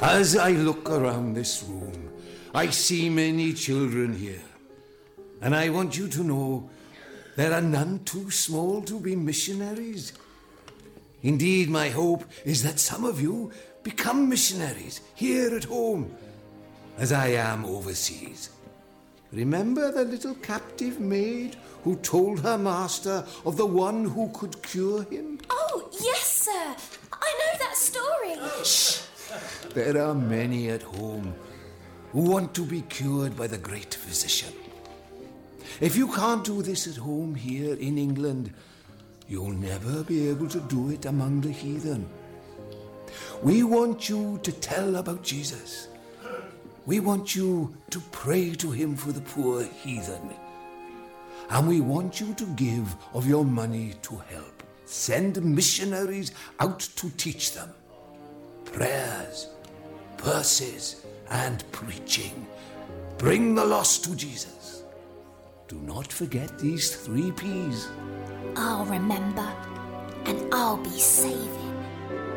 As I look around this room, I see many children here. And I want you to know there are none too small to be missionaries. Indeed, my hope is that some of you become missionaries here at home, as I am overseas. Remember the little captive maid who told her master of the one who could cure him? Oh, yes, sir. I know that story. Shh! There are many at home who want to be cured by the great physician. If you can't do this at home here in England, you'll never be able to do it among the heathen. We want you to tell about Jesus. We want you to pray to him for the poor heathen. And we want you to give of your money to help. Send missionaries out to teach them. Prayers, purses, and preaching. Bring the lost to Jesus. Do not forget these 3 P's. I'll remember, and I'll be saving.